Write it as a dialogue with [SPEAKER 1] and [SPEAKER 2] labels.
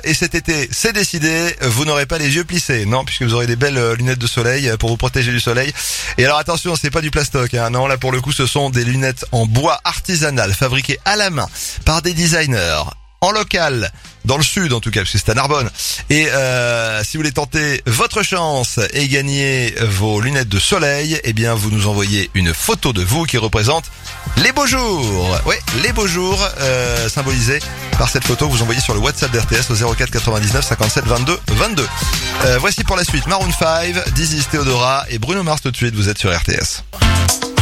[SPEAKER 1] et cet été, c'est décidé, vous n'aurez pas les yeux plissés. Non, puisque vous aurez des belles lunettes de soleil pour vous protéger du soleil. Et alors attention, c'est pas du plastoc, hein. Non, là pour le coup, ce sont des lunettes en bois artisanal, fabriquées à la main par des designers. En local, dans le sud en tout cas, parce que c'est à Narbonne. Et si vous voulez tenter votre chance et gagner vos lunettes de soleil, eh bien vous nous envoyez une photo de vous qui représente les beaux jours. Oui, les beaux jours symbolisés par cette photo que vous envoyez sur le WhatsApp d'RTS au 04 99 57 22 22. Voici pour la suite Maroon 5, Dizzy Theodora et Bruno Mars tout de suite, vous êtes sur RTS.